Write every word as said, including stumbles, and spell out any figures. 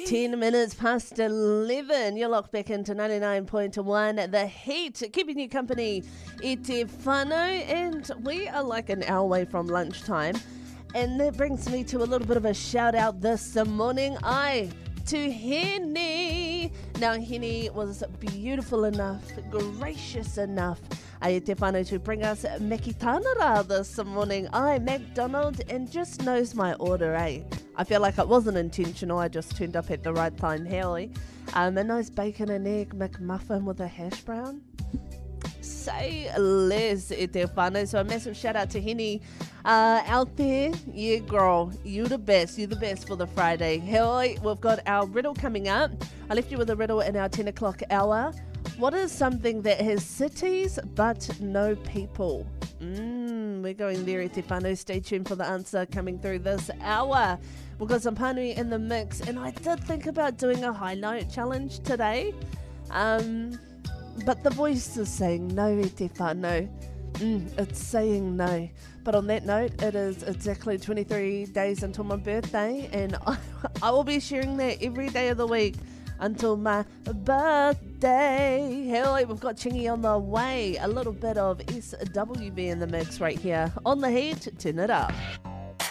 ten minutes past eleven. You're locked back into ninety-nine point one. The Heat, keeping you company. E Te Whānau, and we are like an hour away from lunchtime. And that brings me to a little bit of a shout out this morning. I to Henny. Now, Henny was beautiful enough, gracious enough, ai te whānau, to bring us Meki Tanara this morning. I, McDonald, and just knows my order, eh? I feel like it wasn't intentional. I just turned up at the right time, Howie. Um, a nice bacon and egg McMuffin with a hash brown. Say less, e te whānau. So a massive shout out to Henny uh, out there. Yeah, girl, you the best. You the best for the Friday. Howie, we've got our riddle coming up. I left you with a riddle in our ten o'clock hour. What is something that has cities but no people? Mmm, we're going there, e te whānau. Stay tuned for the answer coming through this hour. We've got some pānui in the mix, and I did think about doing a high note challenge today. Um, but the voice is saying no, e te whānau. Mm, it's saying no. But on that note, it is exactly twenty-three days until my birthday, and I, I will be sharing that every day of the week until my birthday. Hell, we've got Chingy on the way. A little bit of S W B in the mix right here on The Heat. Turn it up.